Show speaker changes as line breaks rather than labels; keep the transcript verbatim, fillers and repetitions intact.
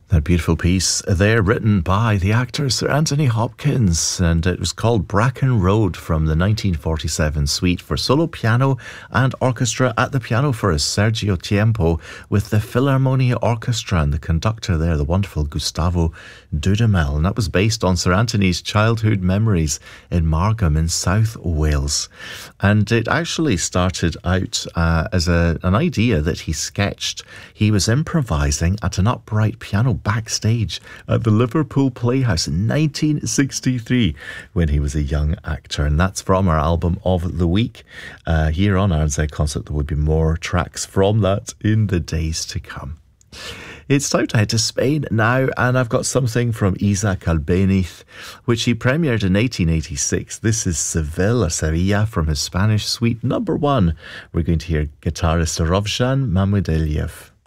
That beautiful piece there, written by the actor Sir Anthony Hopkins, and it was called Bracken Road from the nineteen forty-seven suite for solo piano and orchestra. At the piano for us, Sergio Tiempo, with the Philharmonia Orchestra and the conductor there, the wonderful Gustavo Dudamel. And that was based on Sir Anthony's childhood memories in Margam in South Wales. And it actually started out uh, as a, an idea that he sketched. He was improvising at an upright piano backstage at the Liverpool Playhouse in nineteen sixty-three when he was a young actor. And that's from our album of the week uh, here on R N Z Concert. There would be more tracks from that in the days to come. It's time to head to Spain now, and I've got something from Isaac Albéniz, which he premiered in eighteen eighty-six. This is Seville, Sevilla, from his Spanish suite number one. We're going to hear guitarist Rovshan Mamoudeliev.